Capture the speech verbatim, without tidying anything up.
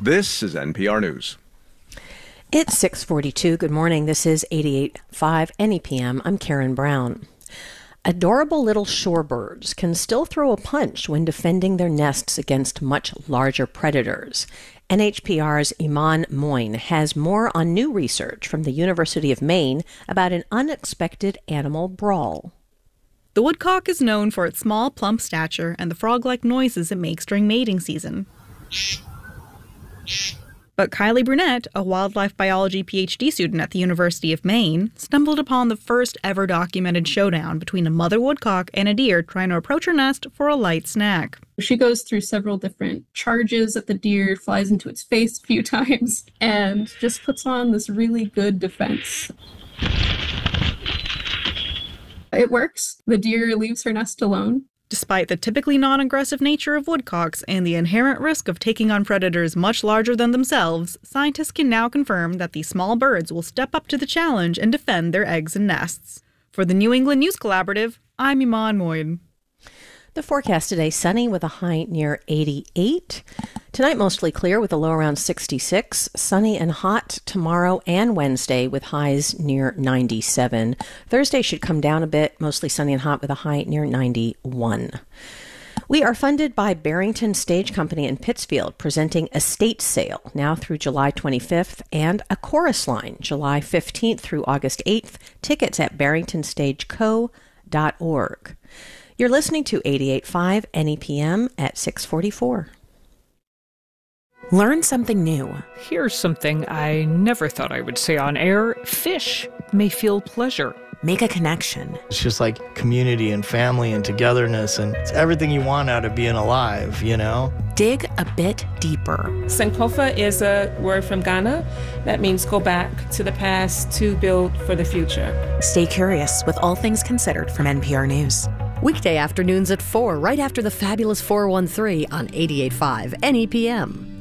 This is N P R News. It's six forty-two. Good morning. This is eighty-eight point five N E P M. I'm Karen Brown. Adorable little shorebirds can still throw a punch when defending their nests against much larger predators. N H P R's Iman Moin has more on new research from the University of Maine about an unexpected animal brawl. The woodcock is known for its small, plump stature and the frog-like noises it makes during mating season. But Kylie Brunette, a wildlife biology P H D student at the University of Maine, stumbled upon the first ever documented showdown between a mother woodcock and a deer trying to approach her nest for a light snack. She goes through several different charges at the deer, flies into its face a few times, and just puts on this really good defense. It works. The deer leaves her nest alone. Despite the typically non-aggressive nature of woodcocks and the inherent risk of taking on predators much larger than themselves, scientists can now confirm that these small birds will step up to the challenge and defend their eggs and nests. For the New England News Collaborative, I'm Iman Moin. The forecast today, sunny with a high near eighty-eight. Tonight, mostly clear with a low around sixty-six. Sunny and hot tomorrow and Wednesday with highs near ninety-seven. Thursday should come down a bit, mostly sunny and hot with a high near ninety-one. We are funded by Barrington Stage Company in Pittsfield, presenting Estate Sale now through July twenty-fifth and a chorus line July fifteenth through August eighth. Tickets at barrington stage co dot org. You're listening to eighty-eight point five N E P M at six forty-four. Learn something new. Here's something I never thought I would say on air. Fish may feel pleasure. Make a connection. It's just like community and family and togetherness, and it's everything you want out of being alive, you know? Dig a bit deeper. Sankofa is a word from Ghana that means go back to the past to build for the future. Stay curious with All Things Considered from N P R News. Weekday afternoons at four, right after the fabulous four one three on eighty-eight point five N E P M.